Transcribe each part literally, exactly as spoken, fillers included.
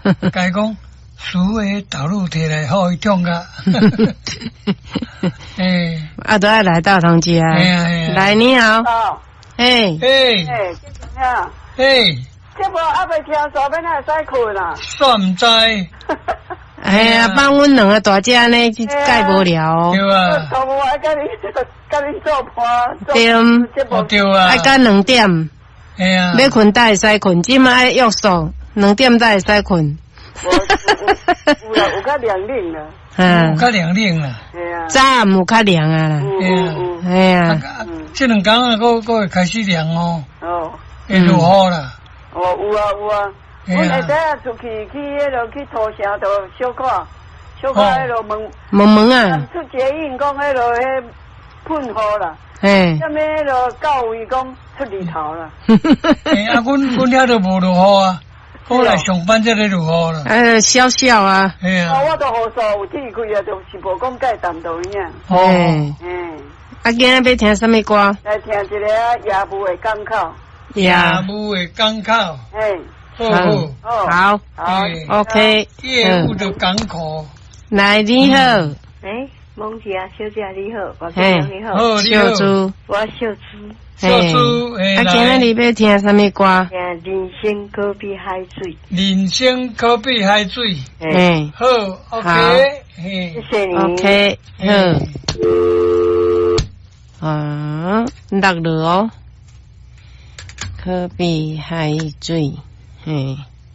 该讲输的道路摕来好伊痛啊。诶， 啊，都要来大同家。 哎呀哎呀， 来你好。 哦， 哎诶哎，这怎么样？ 诶， 这无还未听说，要哪会使困啊？ 算唔知， 哎呀，帮阮两个大姐呢，介无聊。 对啊， 头无爱甲你甲你做伴， 对， 哦对啊， 爱到两点， 哎呀， 要困才会使困，即马爱约束，两点才会使困。 有有啦，有较凉冷啦。 嗯， 较凉冷啦。 系啊。 早暗有较凉啊啦。 嗯嗯哎呀， 这两天啊，佫佫会开始凉哦， 哦。 会落雨啦。 哦，有啊有啊。阮下底啊出去去迄落去土城都小看，小看迄落门。 门门啊。 出捷运讲迄落迄喷雨啦。 嘿。 啥物迄落到位讲出日头啦。 哎啊，阮阮遐都无落雨啊。我来上班才咧落雨啦。 呃，笑笑啊。 哎呀。 我都好说有天开啊，就是无讲介淡薄尔。 哦。 嗯。 啊，今日要听什么歌？ 来听一个啊，夜幕的港口。 夜幕的港口。 哎。 好好。好。 好。 OK。 夜幕的港口。 来，你好。 诶，蒙姐啊，小姐你好，我叫你好。 好，你好。 小猪。 我小猪。 小猪，诶， 啊，今日你要听什么歌？ 听人生可比海水。 人生可比海水。 诶。 好 ，OK， 谢谢你。 OK， 好。啊，落落哦，可比海水。嘿。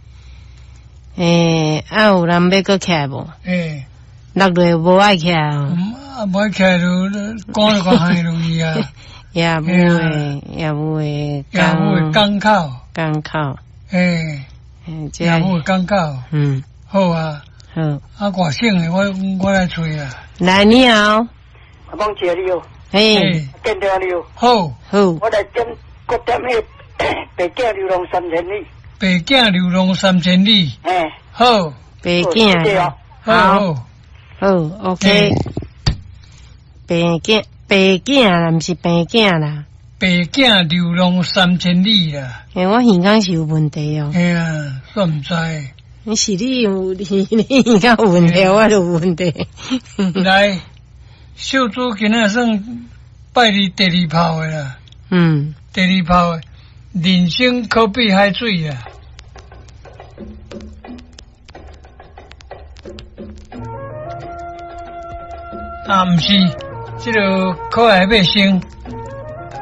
诶，啊，有人要搁起来无？ 诶。 落落无爱起来哦。 啊，无爱起来就赶就赶海落去啊。 也无诶，也无诶， 也无诶港口， 港口， 诶，也无诶港口， 嗯， 好啊， 好， 啊，外省诶，我我来吹啊。 来，你好， 阿蒙姐你好， 嘿， 见到你好， 好， 好， 我来点国点迄北京流浪三千里， 北京流浪三千里， 诶， 好， 北京， 好， 好 ，OK， 北京。北京啦，毋是北京啦。 北京流浪三千里啦。 诶，我耳孔是有问题哦。 哎呀，算唔知。 你是你有你你耳孔有问题，我就有问题。 来，小猪今仔算拜你第二炮的啦。 嗯。 第二炮的，人生可比海水啦。啊，毋是。这个可爱百姓